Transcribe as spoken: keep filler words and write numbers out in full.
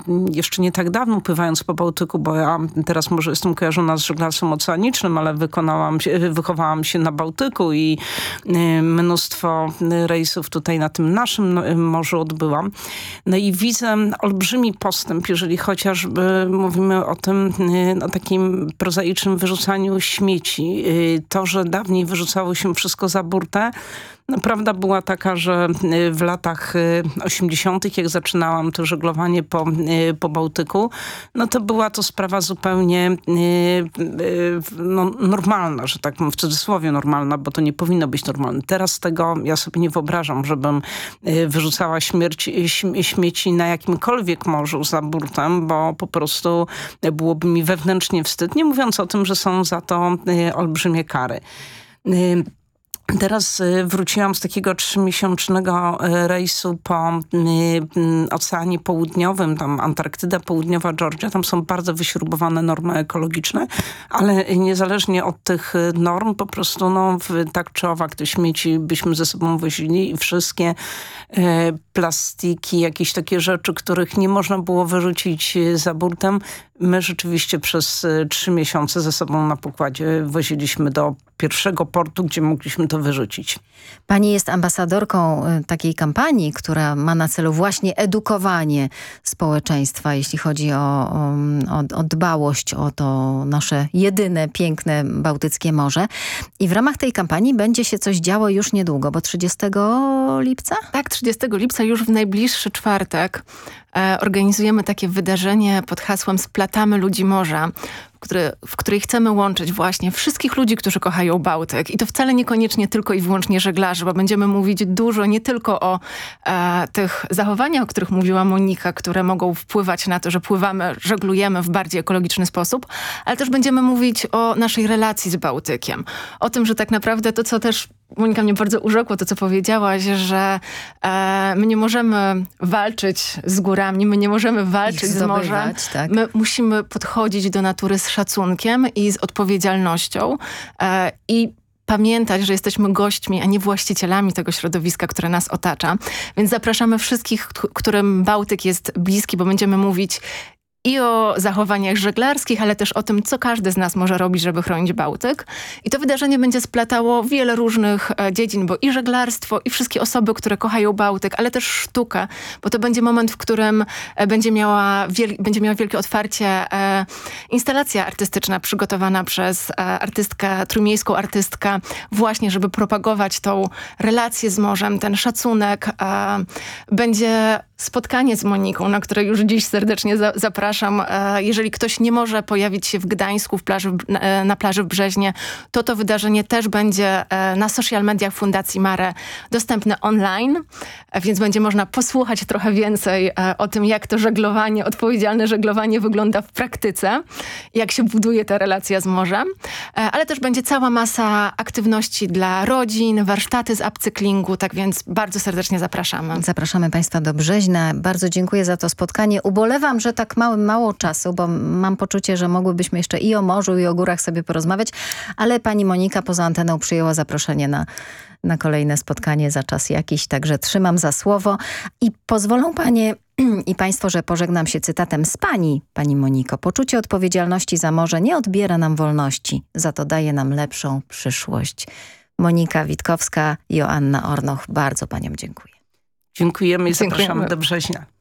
jeszcze nie tak dawno pływając po Bałtyku, bo ja teraz może jestem kojarzona z żeglarstwem oceanicznym, ale wykonałam się, wychowałam się na Bałtyku i mnóstwo rejsów tutaj na tym naszym morzu odbyłam. No i widzę olbrzymi postęp, jeżeli chociażby mówimy o tym no, takim prozaicznym wyrzucaniu śmieci. To, że dawniej wyrzucało się wszystko za burtę, no, prawda była taka, że w latach osiemdziesiątych, jak zaczynałam to żeglowanie po, po Bałtyku, no to była to sprawa zupełnie no, normalna, że tak w cudzysłowie normalna, bo to nie powinno być normalne. Teraz tego ja sobie nie wyobrażam, żebym wyrzucała śmierć, śmieci na jakimkolwiek morzu za burtem, bo po prostu byłoby mi wewnętrznie wstyd, nie mówiąc o tym, że są za to olbrzymie kary. Teraz wróciłam z takiego trzymiesięcznego rejsu po Oceanie Południowym, tam Antarktyda Południowa, Georgia. Tam są bardzo wyśrubowane normy ekologiczne, ale niezależnie od tych norm po prostu no, tak czy owak te śmieci byśmy ze sobą wozili i wszystkie e, plastiki, jakieś takie rzeczy, których nie można było wyrzucić za burtem, my rzeczywiście przez trzy miesiące ze sobą na pokładzie woziliśmy do pierwszego portu, gdzie mogliśmy to wyrzucić. Pani jest ambasadorką takiej kampanii, która ma na celu właśnie edukowanie społeczeństwa, jeśli chodzi o, o, o dbałość o to nasze jedyne, piękne Bałtyckie Morze. I w ramach tej kampanii będzie się coś działo już niedługo, bo trzydziestego lipca? Tak, trzydziestego lipca już w najbliższy czwartek e, organizujemy takie wydarzenie pod hasłem Splatamy ludzi morza, który, w której chcemy łączyć właśnie wszystkich ludzi, którzy kochają Bałtyk. I to wcale niekoniecznie tylko i wyłącznie żeglarzy, bo będziemy mówić dużo nie tylko o e, tych zachowaniach, o których mówiła Monika, które mogą wpływać na to, że pływamy, żeglujemy w bardziej ekologiczny sposób, ale też będziemy mówić o naszej relacji z Bałtykiem. O tym, że tak naprawdę to, co też Monika mnie bardzo urzekło, to co powiedziałaś, że e, my nie możemy walczyć z górami, my nie możemy walczyć z morzem. Tak. My musimy podchodzić do natury z szacunkiem i z odpowiedzialnością e, i pamiętać, że jesteśmy gośćmi, a nie właścicielami tego środowiska, które nas otacza. Więc zapraszamy wszystkich, którym Bałtyk jest bliski, bo będziemy mówić i o zachowaniach żeglarskich, ale też o tym, co każdy z nas może robić, żeby chronić Bałtyk. I to wydarzenie będzie splatało wiele różnych e, dziedzin, bo i żeglarstwo, i wszystkie osoby, które kochają Bałtyk, ale też sztukę, bo to będzie moment, w którym e, będzie, miała wiel- będzie miała wielkie otwarcie e, instalacja artystyczna przygotowana przez e, artystkę, trójmiejską artystkę, właśnie, żeby propagować tą relację z morzem, ten szacunek. E, będzie spotkanie z Moniką, na które już dziś serdecznie za- zapraszam. Jeżeli ktoś nie może pojawić się w Gdańsku w plaży, na plaży w Brzeźnie, to to wydarzenie też będzie na social mediach Fundacji Mare dostępne online, więc będzie można posłuchać trochę więcej o tym, jak to żeglowanie, odpowiedzialne żeglowanie wygląda w praktyce, jak się buduje ta relacja z morzem, ale też będzie cała masa aktywności dla rodzin, warsztaty z upcyklingu, tak więc bardzo serdecznie zapraszamy. Zapraszamy Państwa do Brzeźna. Bardzo dziękuję za to spotkanie. Ubolewam, że tak mało, mało czasu, bo mam poczucie, że mogłybyśmy jeszcze i o morzu, i o górach sobie porozmawiać, ale pani Monika poza anteną przyjęła zaproszenie na, na kolejne spotkanie za czas jakiś, także trzymam za słowo i pozwolą panie i państwo, że pożegnam się cytatem z pani, pani Moniko. Poczucie odpowiedzialności za morze nie odbiera nam wolności, za to daje nam lepszą przyszłość. Monika Witkowska, Joanna Ornoch, bardzo paniom dziękuję. Dziękujemy i zapraszamy do Brzeźna.